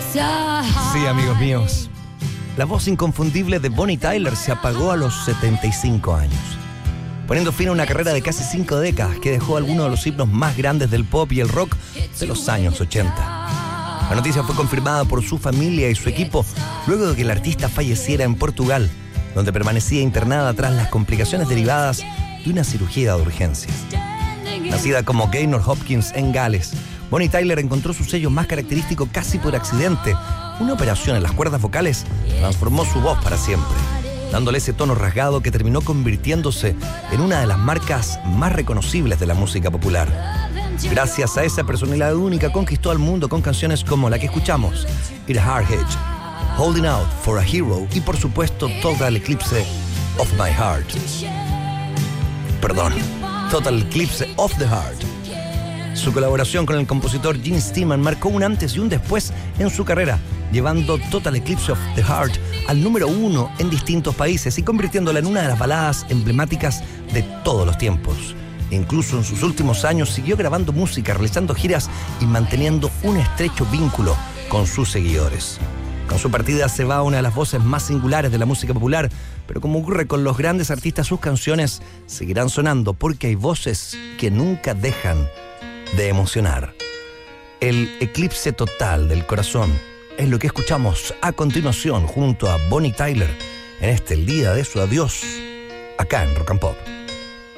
Sí, amigos míos. La voz inconfundible de Bonnie Tyler se apagó a los 75 años, poniendo fin a una carrera de casi 5 décadas que dejó algunos de los himnos más grandes del pop y el rock de los años 80. La noticia fue confirmada por su familia y su equipo luego de que el artista falleciera en Portugal, donde permanecía internada tras las complicaciones derivadas de una cirugía de urgencia. Nacida como Gaynor Hopkins en Gales, Bonnie Tyler encontró su sello más característico casi por accidente. Una operación en las cuerdas vocales transformó su voz para siempre, dándole ese tono rasgado que terminó convirtiéndose en una de las marcas más reconocibles de la música popular. Gracias a esa personalidad única conquistó al mundo con canciones como la que escuchamos, It Hard Hitch, Holding Out for a Hero y por supuesto Total Eclipse of My Heart. Total Eclipse of the Heart. Su colaboración con el compositor Gene Steeman marcó un antes y un después en su carrera, llevando Total Eclipse of the Heart al número 1 en distintos países y convirtiéndola en una de las baladas emblemáticas de todos los tiempos. Incluso en sus últimos años siguió grabando música, realizando giras y manteniendo un estrecho vínculo con sus seguidores. Con su partida se va una de las voces más singulares de la música popular, pero como ocurre con los grandes artistas, sus canciones seguirán sonando porque hay voces que nunca dejan de emocionar. El eclipse total del corazón es lo que escuchamos a continuación junto a Bonnie Tyler en el día de su adiós, acá en Rock and Pop.